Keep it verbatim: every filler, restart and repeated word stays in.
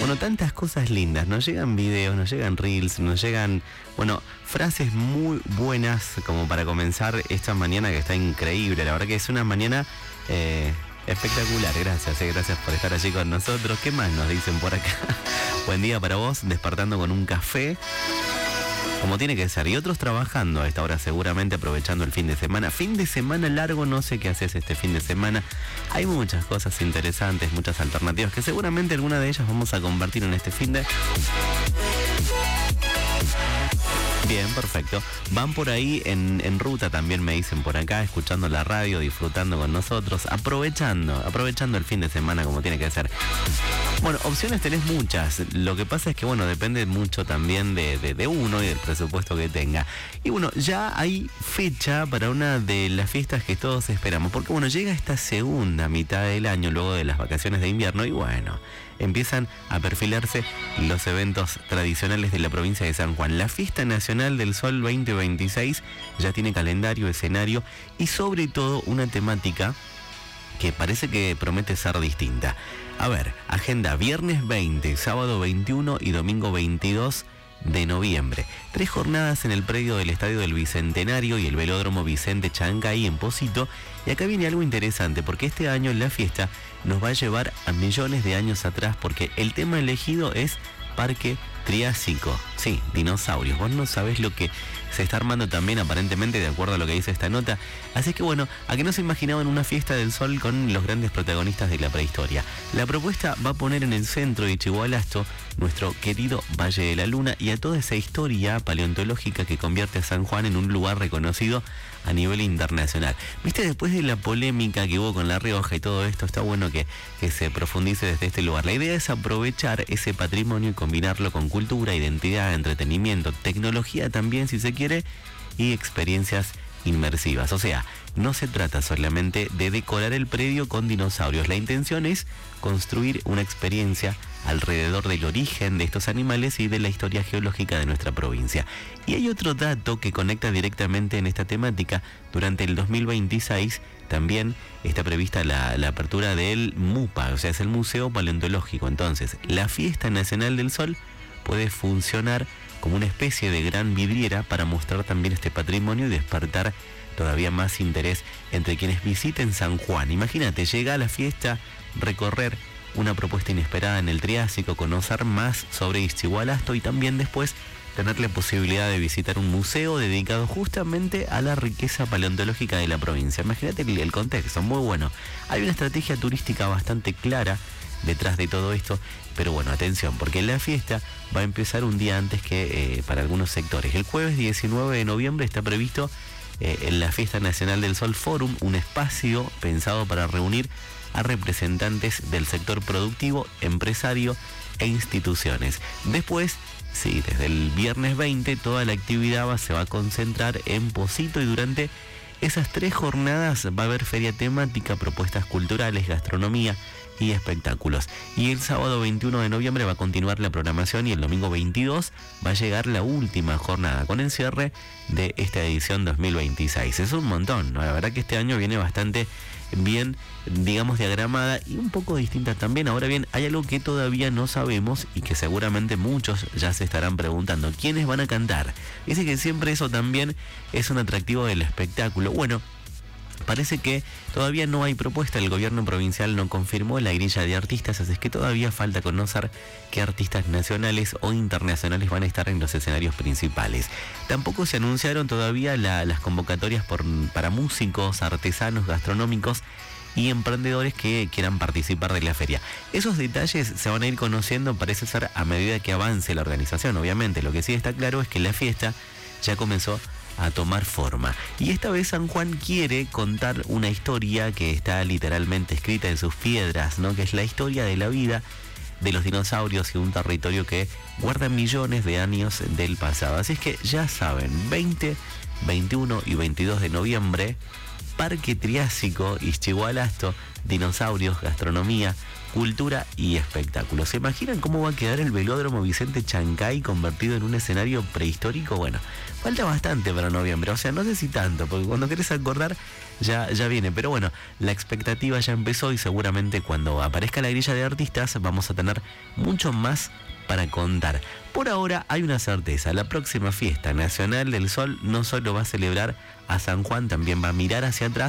Bueno, tantas cosas lindas, nos llegan videos, nos llegan reels, nos llegan, bueno, frases muy buenas como para comenzar esta mañana que está increíble. La verdad que es una mañana eh, espectacular. Gracias, eh, gracias por estar allí con nosotros. ¿Qué más nos dicen por acá? Buen día para vos, despertando con un café, como tiene que ser. Y otros trabajando a esta hora seguramente, aprovechando el fin de semana. Fin de semana largo, no sé qué haces este fin de semana. Hay muchas cosas interesantes, muchas alternativas, que seguramente alguna de ellas vamos a compartir en este fin de... Bien, perfecto. Van por ahí en, en ruta también, me dicen por acá, escuchando la radio, disfrutando con nosotros, aprovechando, aprovechando el fin de semana como tiene que ser. Bueno, opciones tenés muchas. Lo que pasa es que, bueno, depende mucho también de, de, de uno y del presupuesto que tenga. Y bueno, ya hay fecha para una de las fiestas que todos esperamos. Porque, bueno, llega esta segunda mitad del año, luego de las vacaciones de invierno, y bueno, empiezan a perfilarse los eventos tradicionales de la provincia de San Juan. La Fiesta Nacional del Sol veinte veintiséis ya tiene calendario, escenario y sobre todo una temática que parece que promete ser distinta. A ver, agenda viernes veinte, sábado veintiuno y domingo veintidós de noviembre. Tres jornadas en el predio del Estadio del Bicentenario y el Velódromo Vicente Chancay en Pocito. Y acá viene algo interesante, porque este año la fiesta nos va a llevar a millones de años atrás, porque el tema elegido es Parque Triásico. Sí, dinosaurios. Vos no sabés lo que se está armando también, aparentemente, de acuerdo a lo que dice esta nota. Así que bueno, a que no se imaginaban una fiesta del sol con los grandes protagonistas de la prehistoria. La propuesta va a poner en el centro de Chihualasto nuestro querido Valle de la Luna y a toda esa historia paleontológica que convierte a San Juan en un lugar reconocido a nivel internacional. Viste, después de la polémica que hubo con La Rioja y todo esto, está bueno que, que se profundice desde este lugar. La idea es aprovechar ese patrimonio y combinarlo con cultura, identidad, entretenimiento, tecnología también, si se quiere, y experiencias inmersivas. O sea, no se trata solamente de decorar el predio con dinosaurios. La intención es construir una experiencia alrededor del origen de estos animales y de la historia geológica de nuestra provincia. Y hay otro dato que conecta directamente en esta temática. Durante el dos mil veintiséis también está prevista la, la apertura del MUPA, o sea, es el Museo Paleontológico. Entonces, la Fiesta Nacional del Sol puede funcionar como una especie de gran vidriera para mostrar también este patrimonio y despertar todavía más interés entre quienes visiten San Juan. Imagínate, llega a la fiesta, recorrer una propuesta inesperada en el Triásico, conocer más sobre Ixtigualasto y también después tener la posibilidad de visitar un museo dedicado justamente a la riqueza paleontológica de la provincia. Imagínate el, el contexto, muy bueno. Hay una estrategia turística bastante clara detrás de todo esto, pero bueno, atención, porque la fiesta va a empezar un día antes que eh, para algunos sectores. El jueves diecinueve de noviembre está previsto eh, en la Fiesta Nacional del Sol Forum, un espacio pensado para reunir a representantes del sector productivo, empresario e instituciones. Después, sí, desde el viernes veinte, toda la actividad va, se va a concentrar en Pocito y durante esas tres jornadas va a haber feria temática, propuestas culturales, gastronomía y espectáculos. Y el sábado veintiuno de noviembre va a continuar la programación y el domingo veintidós va a llegar la última jornada con el cierre de esta edición dos mil veintiséis. Es un montón, ¿no? La verdad que este año viene bastante bien, digamos, diagramada y un poco distinta también. Ahora bien, hay algo que todavía no sabemos y que seguramente muchos ya se estarán preguntando: ¿quiénes van a cantar? Dice que siempre eso también es un atractivo del espectáculo. Bueno, parece que todavía no hay propuesta, el gobierno provincial no confirmó la grilla de artistas, así que todavía falta conocer qué artistas nacionales o internacionales van a estar en los escenarios principales. Tampoco se anunciaron todavía la, las convocatorias por, para músicos, artesanos, gastronómicos y emprendedores que quieran participar de la feria. Esos detalles se van a ir conociendo, parece ser, a medida que avance la organización. Obviamente, lo que sí está claro es que la fiesta ya comenzó a tomar forma. Y esta vez San Juan quiere contar una historia que está literalmente escrita en sus piedras, ¿no? Que es la historia de la vida de los dinosaurios y un territorio que guarda millones de años del pasado. Así es que ya saben, veinte, veintiuno y veintidós de noviembre, Parque Triásico, Ixtigualasto, dinosaurios, gastronomía, cultura y espectáculos. ¿Se imaginan cómo va a quedar el velódromo Vicente Chancay convertido en un escenario prehistórico? Bueno, falta bastante para noviembre, o sea, no sé si tanto, porque cuando querés acordar ya, ya viene, pero bueno, la expectativa ya empezó y seguramente cuando aparezca la grilla de artistas vamos a tener mucho más para contar. Por ahora hay una certeza, la próxima fiesta nacional del Sol no solo va a celebrar a San Juan, también va a mirar hacia atrás